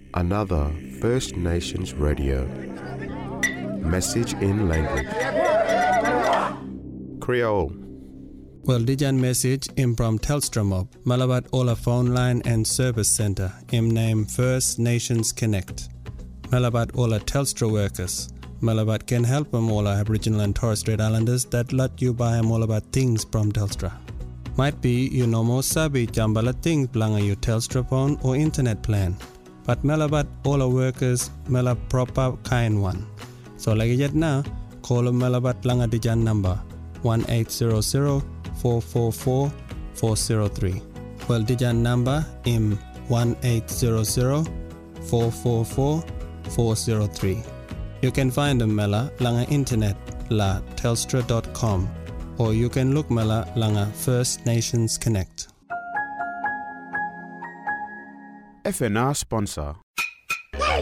another First Nations radio. Message in language. Creole. Well, dijan message im from Telstra Mob, Malabat Ola phone line and service center, im name First Nations Connect. Malabat Ola Telstra workers. Malabat can help all Aboriginal and Torres Strait Islanders that let you buy all about things from Telstra. Might be you no more sabi jambala things belanga your Telstra phone or internet plan. But Malabat all workers mela proper kind one. So like yet now, call Malabat langa dijan number 1-800-444-403. Well dijan number im 1-800-444-403. You can find them mela langa internet la telstra.com or you can look mela langa First Nations Connect. FNR sponsor